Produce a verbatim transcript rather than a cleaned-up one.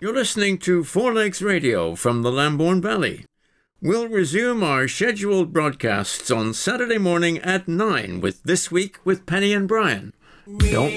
You're listening to Four Lakes Radio from the Lambourne Valley. We'll resume our scheduled broadcasts on Saturday morning at nine with This Week with Penny and Brian. Don't